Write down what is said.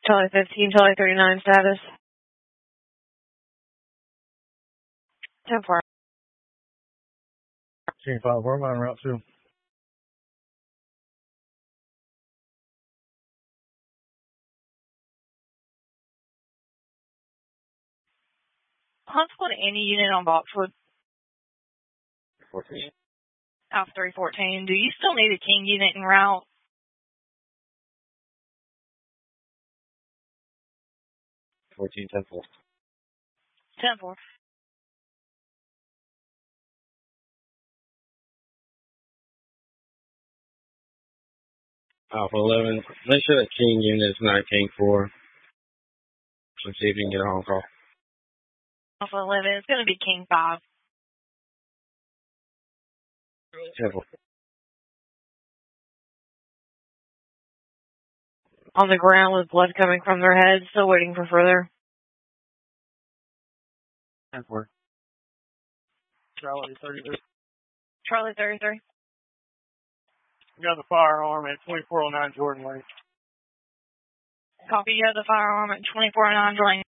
Charlie 15, Charlie 39 status. 10-4. King 5, where am I en route to? Huntsville to any unit on Boxwood. 14. Alpha 314. Do you still need a King unit en route? 14, 10-4. 10-4. Alpha 11. Make sure that King unit is not King 4. So see if you can get a home call. Alpha 11. It's going to be King 5. 10-4. On the ground with blood coming from their heads, still waiting for further. 10-4. Charlie 33. Charlie 33. We got the firearm at 2409 Jordan Lane. Copy, you have the firearm at 2409 Jordan.